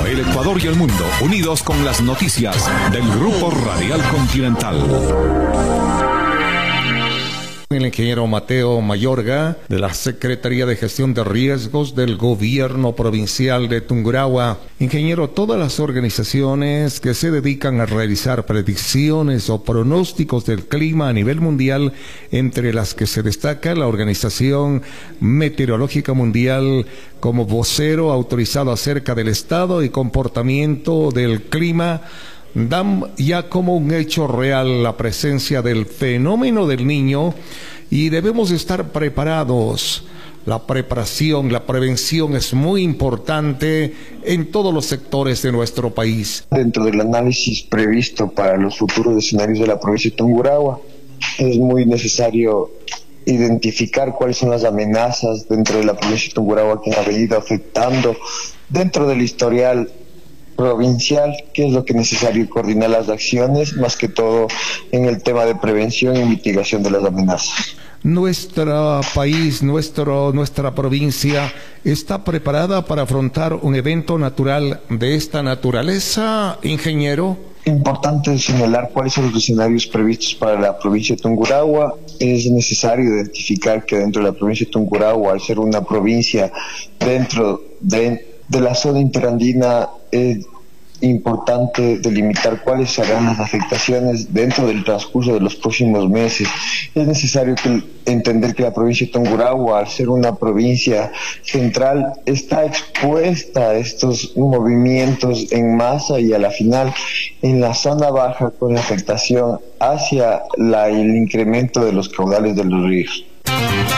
El Ecuador y el mundo, unidos con las noticias del Grupo Radial Continental. El ingeniero Mateo Mayorga, de la Secretaría de Gestión de Riesgos del Gobierno Provincial de Tungurahua. Ingeniero, todas las organizaciones que se dedican a realizar predicciones o pronósticos del clima a nivel mundial, entre las que se destaca la Organización Meteorológica Mundial como vocero autorizado acerca del estado y comportamiento del clima, dan ya como un hecho real la presencia del fenómeno del Niño y debemos estar preparados. La preparación, la prevención es muy importante en todos los sectores de nuestro país. Dentro del análisis previsto para los futuros escenarios de la provincia de Tungurahua, es muy necesario identificar cuáles son las amenazas dentro de la provincia de Tungurahua que han venido afectando dentro del historial provincial, que es lo que es necesario coordinar las acciones, más que todo en el tema de prevención y mitigación de las amenazas. ¿Nuestro país, nuestra provincia está preparada para afrontar un evento natural de esta naturaleza, ingeniero? Importante señalar cuáles son los escenarios previstos para la provincia de Tungurahua. Es necesario identificar que dentro de la provincia de Tungurahua, al ser una provincia dentro de la zona interandina, es importante delimitar cuáles serán las afectaciones dentro del transcurso de los próximos meses. Es necesario entender que la provincia de Tungurahua, al ser una provincia central, está expuesta a estos movimientos en masa y a la final en la zona baja, con afectación hacia el incremento de los caudales de los ríos.